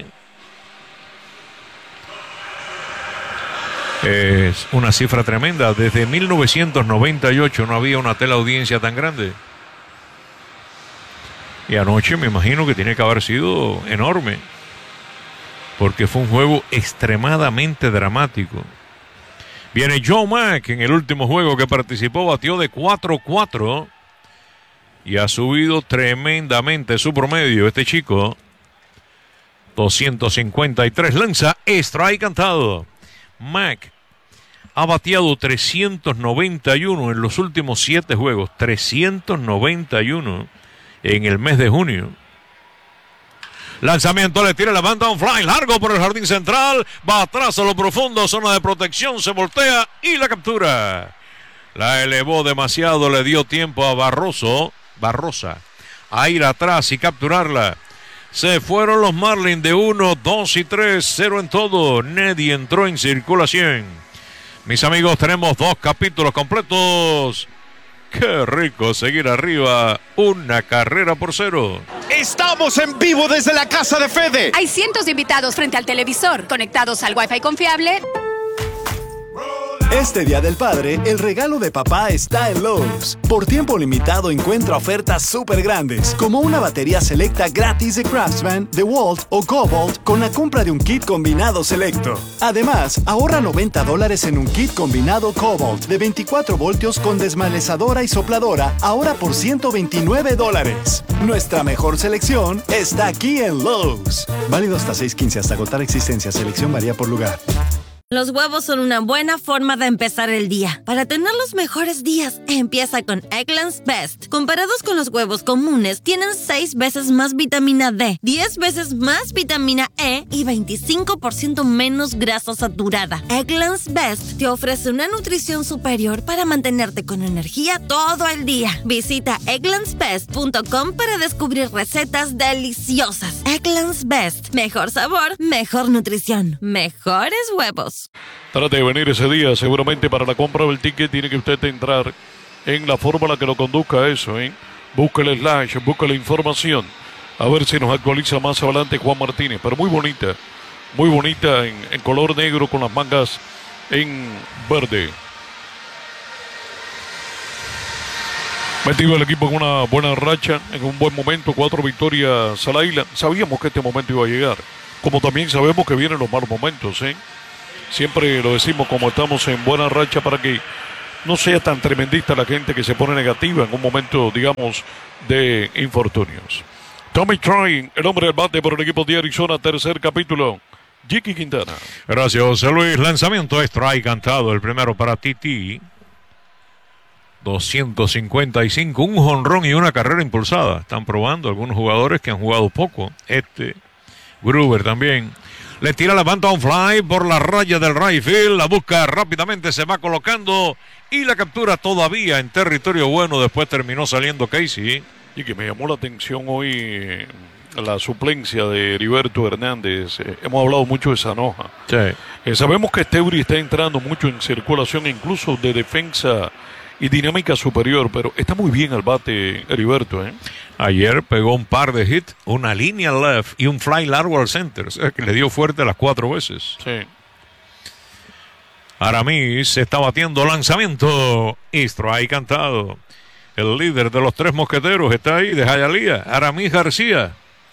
Es una cifra tremenda. Desde mil novecientos noventa y ocho no había una teleaudiencia tan grande. Y anoche me imagino que tiene que haber sido enorme, porque fue un juego extremadamente dramático. Viene Joe Mack en el último juego que participó, batió de cuatro cuatro y ha subido tremendamente su promedio. Este chico, doscientos cincuenta y tres, lanza, strike cantado. Mack ha bateado trescientos noventa y uno en los últimos siete juegos, trescientos noventa y uno en el mes de junio. Lanzamiento, le tira la banda, un fly largo por el jardín central, va atrás a lo profundo, zona de protección, se voltea y la captura. La elevó demasiado, le dio tiempo a Barroso, Barrosa a ir atrás y capturarla. Se fueron los Marlins de uno, dos y tres, cero en todo. Neddy entró en circulación. Mis amigos, tenemos dos capítulos completos. Qué rico seguir arriba, una carrera por cero. Estamos en vivo desde la casa de Fede. Hay cientos de invitados frente al televisor, conectados al Wi-Fi confiable. Este Día del Padre, el regalo de papá está en Lowe's. Por tiempo limitado encuentra ofertas súper grandes, como una batería selecta gratis de Craftsman, DeWalt o Cobalt con la compra de un kit combinado selecto. Además, ahorra noventa dólares en un kit combinado Cobalt de veinticuatro voltios con desmalezadora y sopladora, ahora por ciento veintinueve dólares. Nuestra mejor selección está aquí en Lowe's. Válido hasta seis quince hasta agotar existencia. Selección varía por lugar. Los huevos son una buena forma de empezar el día. Para tener los mejores días, empieza con Eggland's Best. Comparados con los huevos comunes, tienen seis veces más vitamina D, diez veces más vitamina E y veinticinco por ciento menos grasa saturada. Eggland's Best te ofrece una nutrición superior para mantenerte con energía todo el día. Visita egglands best punto com para descubrir recetas deliciosas. Eggland's Best. Mejor sabor, mejor nutrición, mejores huevos. Trate de venir ese día, seguramente para la compra del ticket tiene que usted entrar en la fórmula que lo conduzca a eso, ¿eh? Busque el slash, busque la información, a ver si nos actualiza más adelante Juan Martínez, pero muy bonita, muy bonita en, en color negro con las mangas en verde. Metido el equipo en una buena racha, en un buen momento, cuatro victorias a la isla. Sabíamos que este momento iba a llegar, como también sabemos que vienen los malos momentos, ¿eh? Siempre lo decimos, como estamos en buena racha, para que no sea tan tremendista la gente que se pone negativa en un momento, digamos, de infortunios. Tommy Troy, el hombre del bate por el equipo de Arizona, tercer capítulo. Jiki Quintana. Gracias, José Luis. Lanzamiento strike cantado, el primero para Titi. doscientos cincuenta y cinco, un jonrón y una carrera impulsada. Están probando algunos jugadores que han jugado poco. Este, Gruber también. Le tira, levanta un fly por la raya del right field. La busca rápidamente, se va colocando y la captura todavía en territorio bueno. Después terminó saliendo Casey. Y que me llamó la atención hoy la suplencia de Heriberto Hernández. Eh, hemos hablado mucho de Sanoja. Sí. Eh, sabemos que Steuri está entrando mucho en circulación, incluso de defensa y dinámica superior, pero está muy bien al bate Heriberto, ¿eh? Ayer pegó un par de hits, una línea left y un fly largo al center, o sea, que le dio fuerte las cuatro veces. Sí. Aramis se está batiendo, lanzamiento, strike cantado. El líder de los tres mosqueteros está ahí, de Hialeah, Aramis García.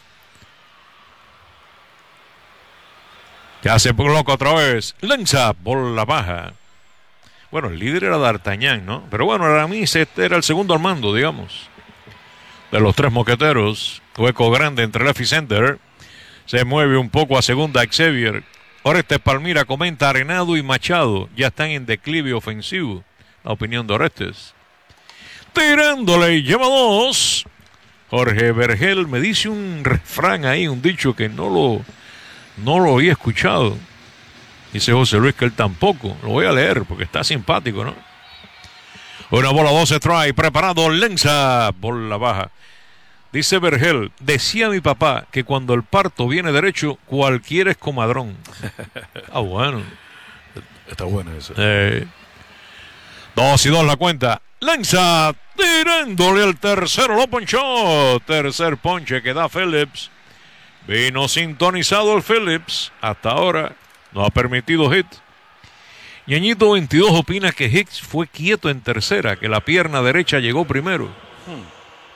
Ya se coloca otra vez, lanza por la baja. Bueno, el líder era D'Artagnan, ¿no? Pero bueno, Aramis este era el segundo al mando, digamos, de los tres mosqueteros. Hueco grande entre left y center. Se mueve un poco a segunda Xavier. Orestes Palmira comenta, Arenado y Machado ya están en declive ofensivo. La opinión de Orestes. Tirándole y lleva dos. Jorge Vergel me dice un refrán ahí, un dicho que no lo, no lo había escuchado. Dice José Luis que él tampoco. Lo voy a leer porque está simpático, ¿no? Una bola, dos strike, preparado, lanza por la baja. Dice Vergel, decía mi papá que cuando el parto viene derecho, cualquiera es comadrón. Ah, bueno. Está buena esa. Eh, dos y dos la cuenta. Lanza, tirándole al tercero, lo ponchó. Tercer ponche que da Phillips. Vino sintonizado el Phillips. Hasta ahora no ha permitido hit. Ñañito veintidós opina que Hicks fue quieto en tercera, que la pierna derecha llegó primero. Hmm.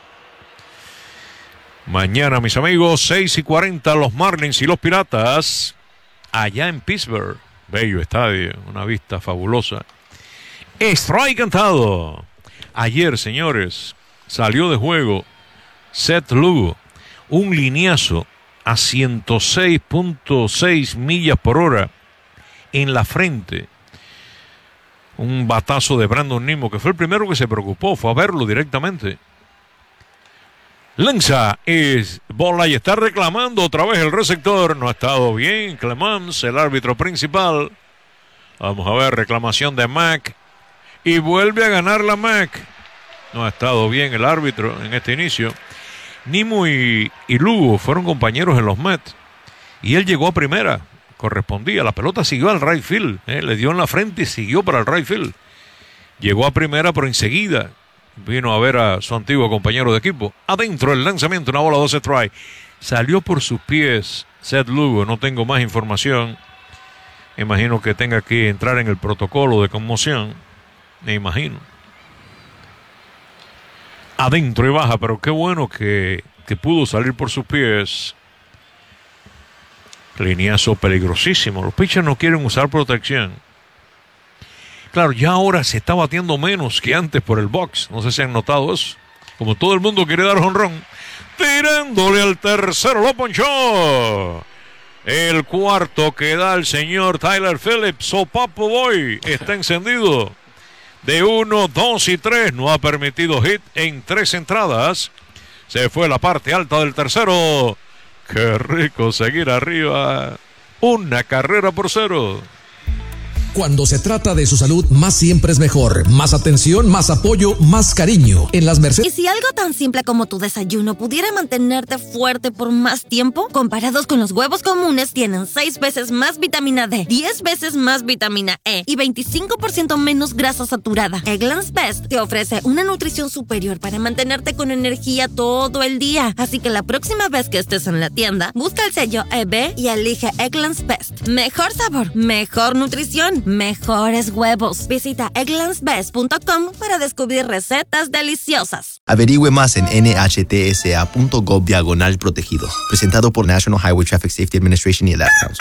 Mañana, mis amigos, seis y cuarenta, los Marlins y los Piratas, allá en Pittsburgh. Bello estadio, una vista fabulosa. Strike cantado. Ayer, señores, salió de juego Seth Lugo, un lineazo a ciento seis punto seis millas por hora en la frente. Un batazo de Brandon Nimmo, que fue el primero que se preocupó, fue a verlo directamente. Lanza, es bola y está reclamando otra vez el receptor. No ha estado bien Clemens, el árbitro principal. Vamos a ver, reclamación de Mac. Y vuelve a ganar la Mac. No ha estado bien el árbitro en este inicio. Nimmo y, y Lugo fueron compañeros en los Mets. Y él llegó a primera. Correspondía, la pelota siguió al right field, eh, le dio en la frente y siguió para el right field. Llegó a primera, pero enseguida vino a ver a su antiguo compañero de equipo. Adentro el lanzamiento, una bola, dos strike. Salió por sus pies Seth Lugo, no tengo más información. Imagino que tenga que entrar en el protocolo de conmoción. Me imagino. Adentro y baja, pero qué bueno que, que pudo salir por sus pies. Lineazo peligrosísimo. Los pitchers no quieren usar protección. Claro, ya ahora se está batiendo menos que antes por el box. No sé si han notado eso. Como todo el mundo quiere dar jonrón. Tirándole al tercero, lo ponchó. El cuarto que da el señor Tyler Phillips. Sopapo Boy está encendido. De uno, dos y tres. No ha permitido hit en tres entradas. Se fue la parte alta del tercero. Qué rico seguir arriba. Una carrera por cero. Cuando se trata de su salud, más siempre es mejor. Más atención, más apoyo, más cariño. En las Mercedes. ¿Y si algo tan simple como tu desayuno pudiera mantenerte fuerte por más tiempo? Comparados con los huevos comunes, tienen seis veces más vitamina D, diez veces más vitamina E y veinticinco por ciento menos grasa saturada. Eggland's Best te ofrece una nutrición superior para mantenerte con energía todo el día. Así que la próxima vez que estés en la tienda, busca el sello E B y elige Eggland's Best. Mejor sabor, mejor nutrición. mejores huevos. Visita egglands best punto com para descubrir recetas deliciosas. Averigüe más en N H T S A punto gov diagonal protegidos. Presentado por National Highway Traffic Safety Administration y el Ad Council.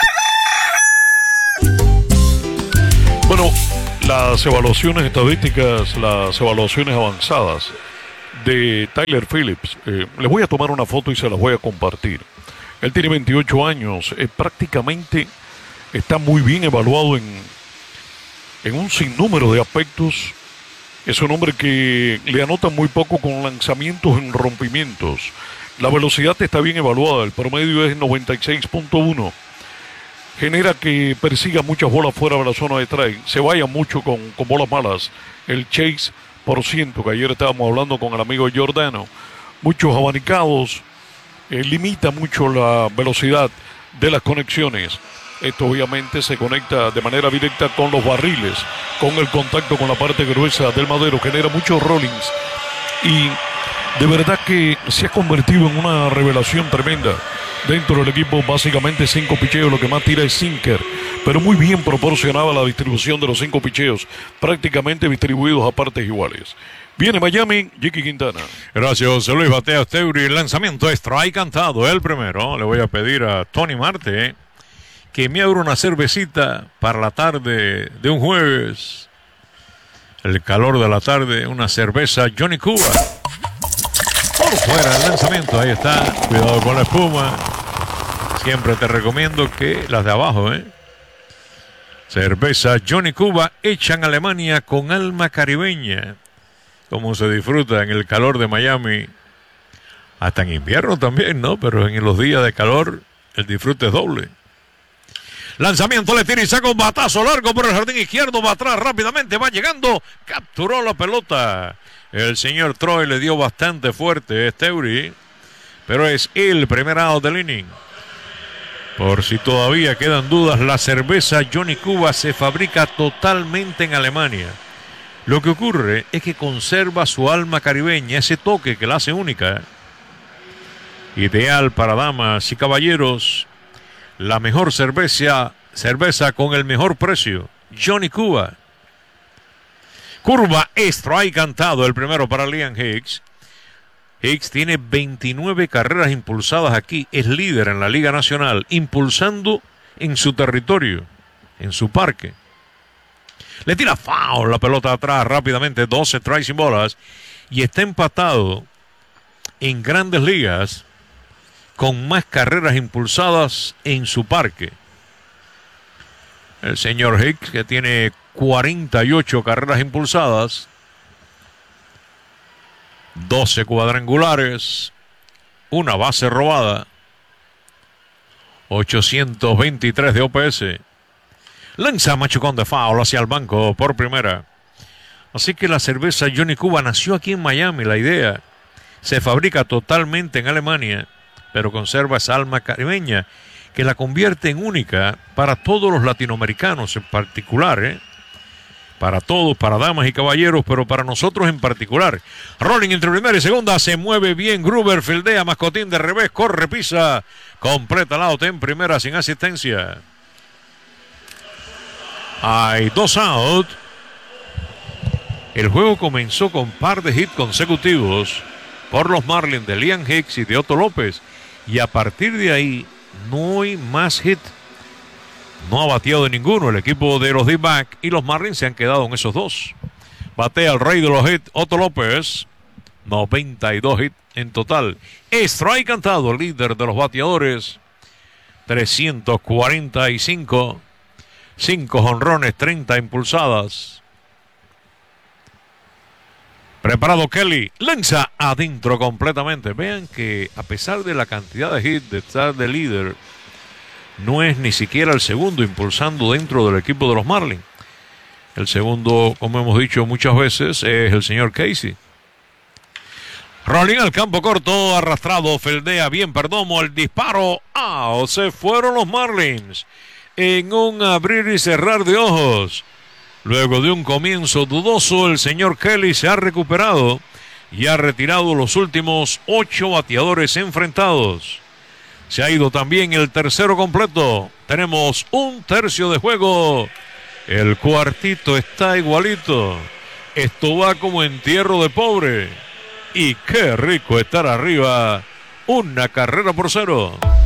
Bueno, las evaluaciones estadísticas, las evaluaciones avanzadas de Tyler Phillips, eh, les voy a tomar una foto y se las voy a compartir. Él tiene veintiocho años, eh, prácticamente está muy bien evaluado en, en un sinnúmero de aspectos. Es un hombre que le anota muy poco con lanzamientos en rompimientos. La velocidad está bien evaluada, el promedio es noventa y seis punto uno. Genera que persiga muchas bolas fuera de la zona de strike, se vaya mucho con, con bolas malas. El chase por ciento, que ayer estábamos hablando con el amigo Giordano, muchos abanicados, eh, limita mucho la velocidad de las conexiones. Esto obviamente se conecta de manera directa con los barriles, con el contacto con la parte gruesa del madero, genera muchos rollings y de verdad que se ha convertido en una revelación tremenda dentro del equipo. Básicamente cinco picheos, lo que más tira es sinker, pero muy bien proporcionada la distribución de los cinco picheos, prácticamente distribuidos a partes iguales. Viene Miami, Jiki Quintana. Gracias, José Luis. Batea Steuri, el lanzamiento strike cantado, el primero. Le voy a pedir a Tony Marte que me abra una cervecita para la tarde de un jueves. El calor de la tarde, una cerveza Johnny Cuba. Por fuera el lanzamiento, ahí está. Cuidado con la espuma. Siempre te recomiendo que las de abajo, ¿eh? Cerveza Johnny Cuba, hecha en Alemania con alma caribeña. Como se disfruta en el calor de Miami. Hasta en invierno también, ¿no? Pero en los días de calor el disfrute es doble. Lanzamiento, le tira y saca un batazo largo por el jardín izquierdo. Va atrás rápidamente, va llegando. Capturó la pelota. El señor Troy le dio bastante fuerte, Steuri. Pero es el primer out del inning. Por si todavía quedan dudas, la cerveza Johnny Cuba se fabrica totalmente en Alemania. Lo que ocurre es que conserva su alma caribeña, ese toque que la hace única. Ideal para damas y caballeros. La mejor cerveza, cerveza con el mejor precio. Johnny Cuba. Curva, strike cantado, el primero para Liam Hicks. Hicks tiene veintinueve carreras impulsadas aquí. Es líder en la Liga Nacional, impulsando en su territorio, en su parque. Le tira foul la pelota atrás rápidamente, doce strikes sin bolas. Y está empatado en Grandes Ligas con más carreras impulsadas en su parque. El señor Hicks, que tiene cuarenta y ocho carreras impulsadas, doce cuadrangulares, una base robada, ochocientos veintitrés de O P S. Lanza machucón de foul hacia el banco por primera. Así que la cerveza Johnny Cuba nació aquí en Miami. La idea se fabrica totalmente en Alemania, pero conserva esa alma caribeña que la convierte en única para todos los latinoamericanos en particular, ¿eh? Para todos, para damas y caballeros, pero para nosotros en particular. Rolling entre primera y segunda, se mueve bien Gruber, fildea, mascotín de revés, corre, pisa, completa el out en primera sin asistencia. Hay dos out. El juego comenzó con par de hits consecutivos por los Marlins de Liam Hicks y de Otto López. Y a partir de ahí no hay más hit. No ha bateado de ninguno el equipo de los D-back y los Marlins se han quedado en esos dos. Batea el rey de los hits, Otto López. noventa y dos hits en total. Strike cantado, líder de los bateadores. trescientos cuarenta y cinco. cinco jonrones, treinta impulsadas. Preparado Kelly, lanza adentro completamente. Vean que a pesar de la cantidad de hits de estar de líder, no es ni siquiera el segundo impulsando dentro del equipo de los Marlins. El segundo, como hemos dicho muchas veces, es el señor Casey. Rolling al campo corto, arrastrado, feldea bien Perdomo, el disparo. ¡Ah! Se fueron los Marlins en un abrir y cerrar de ojos. Luego de un comienzo dudoso, el señor Kelly se ha recuperado y ha retirado los últimos ocho bateadores enfrentados. Se ha ido también el tercero completo. Tenemos un tercio de juego El cuartito está igualito. Esto va como entierro de pobre. Y qué rico estar arriba. Una carrera por cero.